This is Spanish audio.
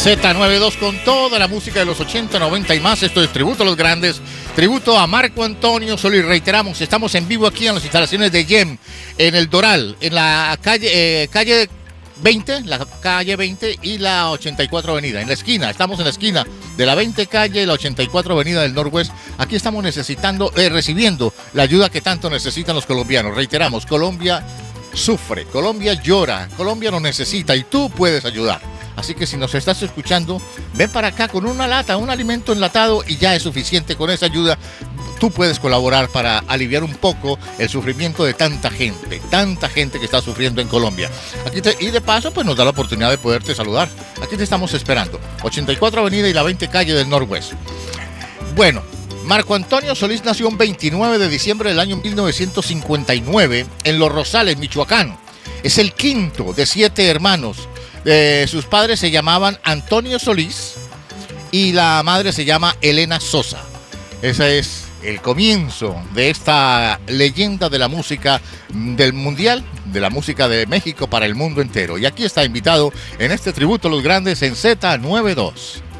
Z92 con toda la música de los 80, 90 y más. Esto es Tributo a los Grandes, tributo a Marco Antonio Solís. Reiteramos, estamos en vivo aquí en las instalaciones de YEM, en el Doral, en la calle 20, la calle 20 y la 84 Avenida, en la esquina. Estamos en la esquina de la 20 calle y la 84 Avenida del Norwest. Aquí estamos recibiendo la ayuda que tanto necesitan los colombianos. Reiteramos, Colombia sufre, Colombia llora, Colombia nos necesita y tú puedes ayudar. Así que si nos estás escuchando, ven para acá con una lata, un alimento enlatado y ya es suficiente. Con esa ayuda tú puedes colaborar para aliviar un poco el sufrimiento de tanta gente que está sufriendo en Colombia. Y de paso, pues nos da la oportunidad de poderte saludar. Aquí te estamos esperando. 84 Avenida y la 20 calle del Norwest. Bueno, Marco Antonio Solís nació el 29 de diciembre del año 1959 en Los Rosales, Michoacán. Es el quinto de 7 hermanos. Sus padres se llamaban Antonio Solís y la madre se llama Elena Sosa. Ese es el comienzo de esta leyenda de la música del mundial, de la música de México para el mundo entero. Y aquí está invitado en este tributo a los grandes en Z92.